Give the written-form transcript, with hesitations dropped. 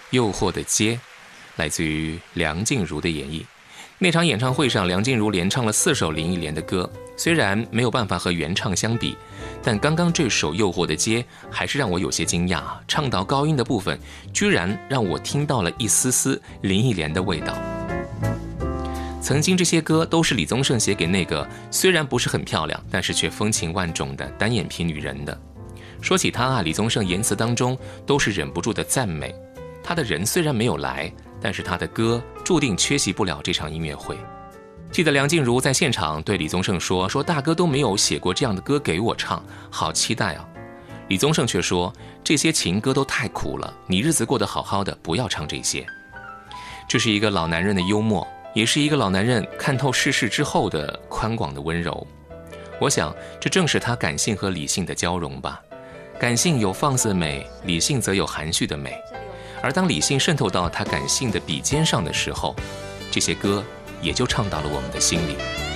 诱惑的街》，来自于梁静茹的演绎。那场演唱会上，梁静茹连唱了4首林忆莲的歌，虽然没有办法和原唱相比，但刚刚这首《诱惑的街》还是让我有些惊讶，唱到高音的部分，居然让我听到了一丝丝林忆莲的味道。曾经这些歌都是李宗盛写给那个虽然不是很漂亮，但是却风情万种的单眼皮女人的。说起她啊，李宗盛言辞当中都是忍不住的赞美。她的人虽然没有来，但是她的歌注定缺席不了这场音乐会。记得梁静茹在现场对李宗盛说大哥都没有写过这样的歌给我唱，好期待啊。李宗盛却说，这些情歌都太苦了，你日子过得好好的，不要唱这些。这是一个老男人的幽默，也是一个老男人看透世事之后的宽广的温柔。我想这正是他感性和理性的交融吧。感性有放肆的美，理性则有含蓄的美。而当理性渗透到他感性的笔尖上的时候，这些歌也就唱到了我们的心里。